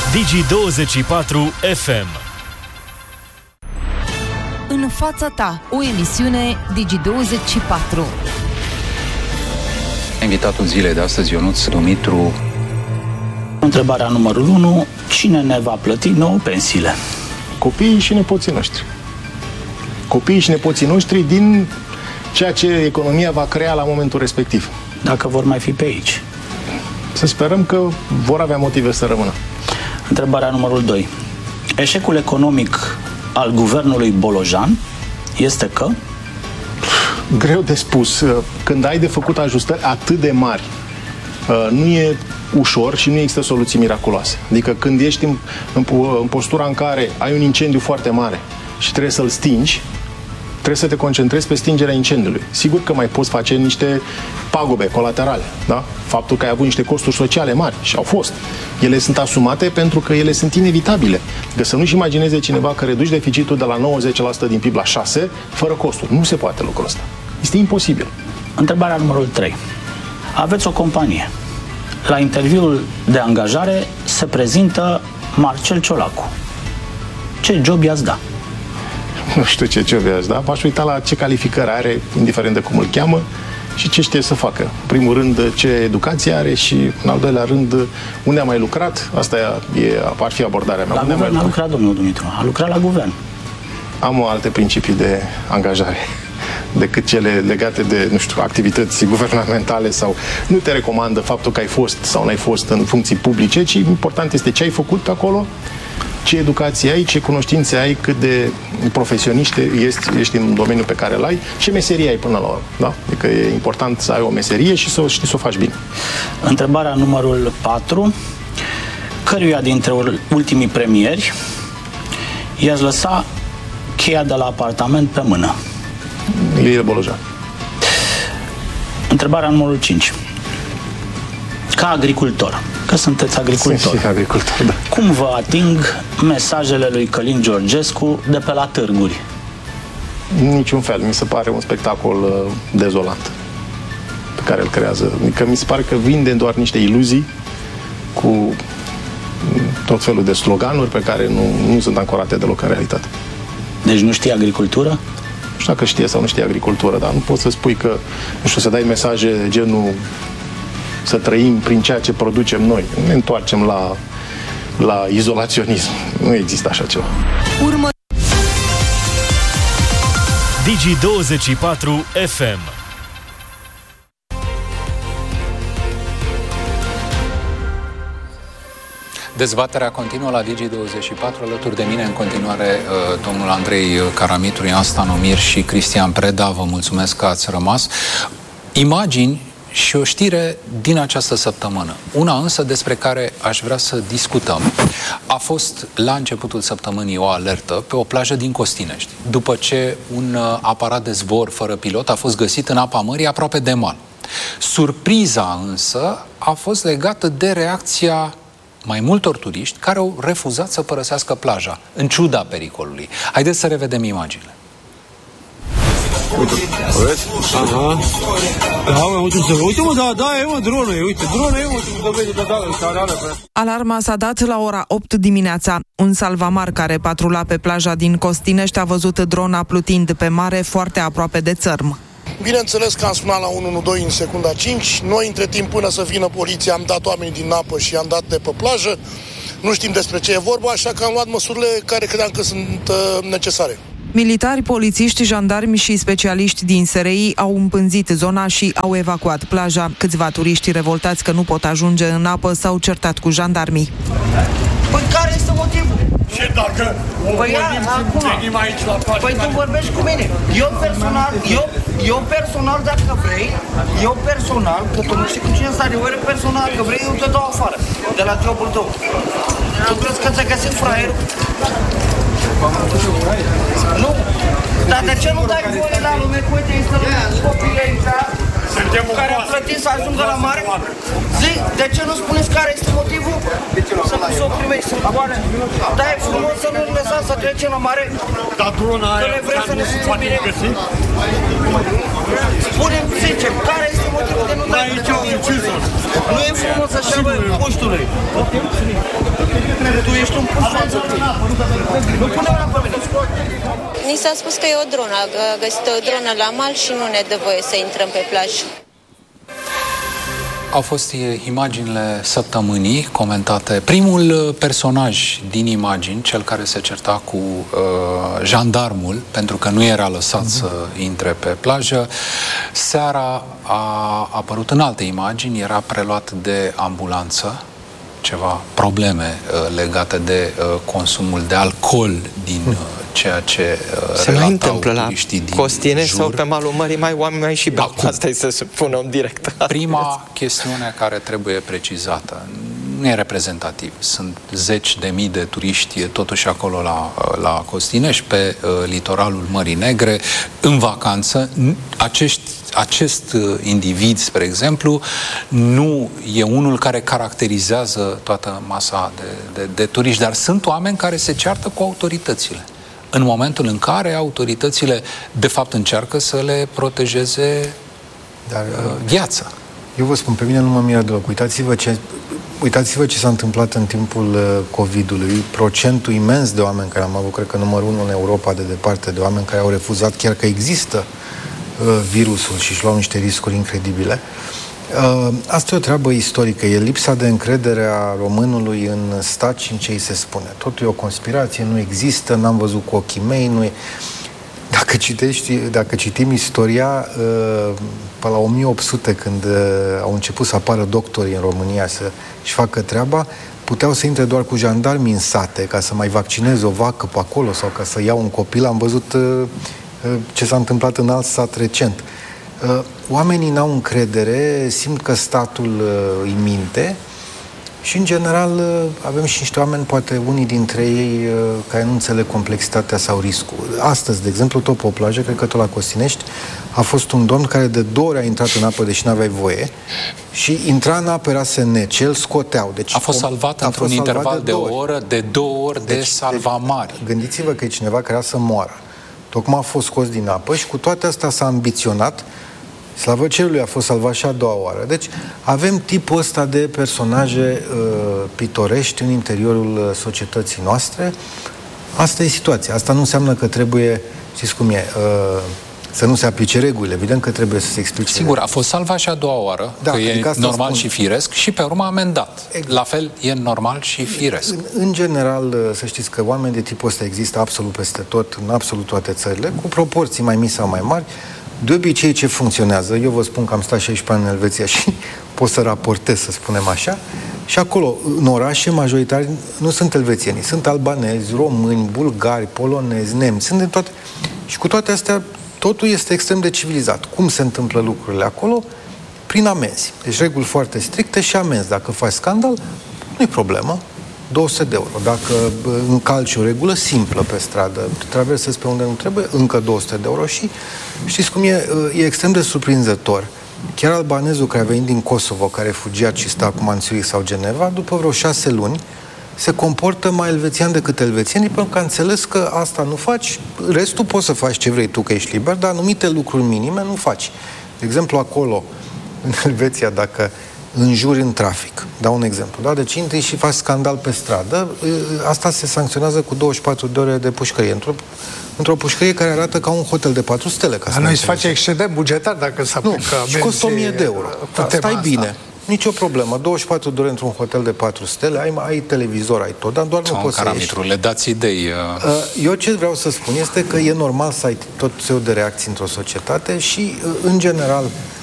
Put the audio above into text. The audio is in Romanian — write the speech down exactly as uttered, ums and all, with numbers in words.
Digi douăzeci și patru F M. În fața ta, o emisiune Digi douăzeci și patru. Invitatul zilei de astăzi, Ionuț Dumitru. Întrebarea numărul unu. Cine ne va plăti nouă pensiile? Copiii și nepoții noștri. Copiii și nepoții noștri din ceea ce economia va crea la momentul respectiv. Dacă vor mai fi pe aici. Să sperăm că vor avea motive să rămână. Întrebarea numărul doi. Eșecul economic al guvernului Bolojan este că? Greu de spus. Când ai de făcut ajustări atât de mari, nu e ușor și nu există soluții miraculoase. Adică când ești în, în, în postura în care ai un incendiu foarte mare și trebuie să-l stingi, trebuie să te concentrezi pe stingerea incendiului. Sigur că mai poți face niște pagube colaterale, da? Faptul că ai avut niște costuri sociale mari și au fost. Ele sunt asumate pentru că ele sunt inevitabile. Că să nu-și imagineze cineva că reduci deficitul de la nouăzeci la sută din P I B la șase la sută fără costuri. Nu se poate lucrul ăsta. Este imposibil. Întrebarea numărul trei. Aveți o companie. La interviul de angajare se prezintă Marcel Ciolacu. Ce job i-ați da? Nu știu ce job i-ați da. M-aș uita la ce calificări are, indiferent de cum îl cheamă, și ce știe să facă. În primul rând, ce educație are și, în al doilea rând, unde a mai lucrat. Asta e, ar fi abordarea mea. La unde guvern a a lucrat, domnul Dumitru. A lucrat la guvern. Am alte principii de angajare decât cele legate de, nu știu, activități guvernamentale sau nu te recomandă faptul că ai fost sau n-ai fost în funcții publice, ci important este ce ai făcut acolo, ce educație ai, ce cunoștințe ai, cât de profesionist ești, ești în domeniul pe care îl ai, ce meserie ai până la urmă. Da? Adică e important să ai o meserie și să știi să o faci bine. Întrebarea numărul patru. Căruia dintre ultimii premieri i-ați lăsa cheia de la apartament pe mână? Ilie Bolojan. Întrebarea numărul cinci. Ca agricultor, că sunteți agricultor, Sunt și agricultor, da. cum vă ating mesajele lui Călin Georgescu de pe la târguri? Niciun fel. Mi se pare un spectacol uh, dezolant pe care îl creează. Adică mi se pare că vinde doar niște iluzii cu tot felul de sloganuri pe care nu, nu sunt ancorate deloc în realitate. Deci nu știe agricultură? Nu știu dacă știe sau nu știe agricultură, dar nu poți să spui că, nu știu, să dai mesaje genul să trăim prin ceea ce producem noi. Ne întoarcem la, la izolaționism. Nu există așa ceva. Urmă. Digi douăzeci și patru F M. Dezbaterea continuă la Digi douăzeci și patru. Alături de mine în continuare domnul Andrei Caramitru, Ian Stanomir și Cristian Preda. Vă mulțumesc că ați rămas. Imagini și o știre din această săptămână. Una însă despre care aș vrea să discutăm. A fost la începutul săptămânii o alertă pe o plajă din Costinești, după ce un aparat de zbor fără pilot a fost găsit în apa mării aproape de mal. Surpriza însă a fost legată de reacția mai multor turiști care au refuzat să părăsească plaja, în ciuda pericolului. Haideți să revedem imaginile. Uite, vezi? Aha. Da, mă, uite, uite, mă, da, da, e, mă, dronul, e, uite, dronul, e, mă, uite, da, da, da, da. Alarma s-a dat la ora opt dimineața. Un salvamar care patrula pe plaja din Costinești a văzut drona plutind pe mare foarte aproape de țărm. Bineînțeles că am sunat la unu unu doi în secunda cinci. Noi, între timp, până să vină poliția, am dat oamenii din apă și am dat de pe plajă. Nu știm despre ce e vorba, așa că am luat măsurile care credeam că sunt uh, necesare. Militari, polițiști, jandarmi și specialiști din S R I au împânzit zona și au evacuat plaja. Câțiva turiști revoltați că nu pot ajunge în apă s-au certat cu jandarmii. Păi care este motivul? Ce dacă păi venim aici la plajă? Păi tu vorbești cu mine. Eu personal, eu, eu personal, dacă vrei, eu personal, că tu nu știi cu cine stare, eu personal, că vrei, eu te dau afară, de la jobul tău. Tu crezi că ți-ai găsit fraierul? Nu. Dar de ce nu dai voie la lume? Uite, este copii aici care a plătit să ajungă la mare? Zi, de ce nu spuneți care este motivul? Să nu se o primești, sunt goale. Dar e frumos să nu lăsați să trecem la mare? Dar drona aia ne vrem să ne simțim bine. Spune-mi sincer, care este motivul de nu dai aici au ucis-o. Nu e frumos așa, băi, puștului. Nu pune mâna pe mine. Ni s-a spus că e o dronă, a găsit o dronă la mal și nu ne dă voie să intrăm pe plajă. Au fost imaginile săptămânii comentate. Primul personaj din imagini, cel care se certa cu uh, jandarmul, pentru că nu era lăsat uh-huh. să intre pe plajă, seara a apărut în alte imagini, era preluat de ambulanță, ceva probleme uh, legate de uh, consumul de alcool din uh, ceea ce uh, se mai întâmplă la Costine sau pe malul mării, mai oameni mai și beau. Asta e să spunem direct. Prima chestiune care trebuie precizată, nu e reprezentativ. Sunt zeci de mii de turiști totuși acolo la, la Costinești, pe uh, litoralul Mării Negre, în vacanță. Acești, acest individ, spre exemplu, nu e unul care caracterizează toată masa de, de, de turiști, dar sunt oameni care se ceartă cu autoritățile. În momentul în care autoritățile, de fapt, încearcă să le protejeze Dar, uh, viața. Eu vă spun, pe mine nu mă miră deloc. Uitați-vă ce, uitați-vă ce s-a întâmplat în timpul uh, COVID-ului. Procentul imens de oameni care am avut, cred că numărul unu în Europa de departe, de oameni care au refuzat chiar că există uh, virusul și își luau niște riscuri incredibile. Uh, asta e o treabă istorică. E lipsa de încredere a românului în stat și în ce îi se spune. Totul e o conspirație, nu există, n-am văzut cu ochii mei, nu e... Dacă citești, dacă citim istoria, pe la o mie opt sute, când au început să apară doctorii în România să-și facă treaba, puteau să intre doar cu jandarmi în sate, ca să mai vaccineze o vacă pe acolo sau ca să iau un copil. Am văzut ce s-a întâmplat în alt sat recent. Oamenii n-au încredere, simt că statul îi minte și, în general, avem și niște oameni, poate unii dintre ei, care nu înțeleg complexitatea sau riscul. Astăzi, de exemplu, tot pe o plajă, cred că tot la Costinești, a fost un domn care de două ori a intrat în apă, deși n-aveai voie, și intra în apă, era S N C, îl scoteau. Deci, a fost salvat într-un interval de, de o oră, de două ori deci, de salvamari. Deci, gândiți-vă că e cineva care a să moară. Tocmai a fost scos din apă și cu toate astea s-a ambiționat. Slavă cerului, a fost salvat și a doua oară. Deci avem tipul ăsta de personaje uh, pitorești în interiorul uh, societății noastre. Asta e situația. Asta nu înseamnă că trebuie, știți cum e, uh, să nu se aplice regulile. Evident că trebuie să se explice. Sigur, a fost salvat și a doua oară, da, că adică e normal spun. și firesc, și pe urmă amendat. Exact. La fel, e normal și firesc. În, în general, să știți că oameni de tipul ăsta există absolut peste tot, în absolut toate țările, cu proporții mai mici sau mai mari. De obicei, ce funcționează? Eu vă spun că am stat șaisprezece ani în Elveția și pot să raportez, să spunem așa. Și acolo, în orașe, majoritari nu sunt elvețieni, sunt albanezi, români, bulgari, polonezi, nemți, sunt de toate. Și cu toate astea, totul este extrem de civilizat. Cum se întâmplă lucrurile acolo? Prin amenzi. Deci reguli foarte stricte și amenzi. Dacă faci scandal, nu-i problemă. două sute de euro. Dacă încalci o regulă simplă pe stradă, traversezi pe unde nu trebuie, încă două sute de euro. Și știți cum e? E extrem de surprinzător. Chiar albanezul care a venit din Kosovo, care refugiat și stă acum în Zurich sau Geneva, după vreo șase luni, se comportă mai elvețian decât elvețienii, pentru că a înțeles că asta nu faci, restul poți să faci ce vrei tu, că ești liber, dar anumite lucruri minime nu faci. De exemplu, acolo, în Elveția, dacă înjuri în trafic, dau un exemplu, da? Deci intri și faci scandal pe stradă, asta se sancționează cu douăzeci și patru de ore de pușcărie, într-o, într-o pușcărie care arată ca un hotel de patru stele. Ca Dar noi se face excedent bugetar dacă se aplică amenzi. Și costă o mie de euro. Da, stai bine. Nici o problemă. douăzeci și patru de ore într-un hotel de patru stele, ai, ai televizor, ai tot, dar doar nu poți să ieși. Le dați idei. Uh... Eu ce vreau să spun este că e normal să ai tot felul de reacții într-o societate și, în general,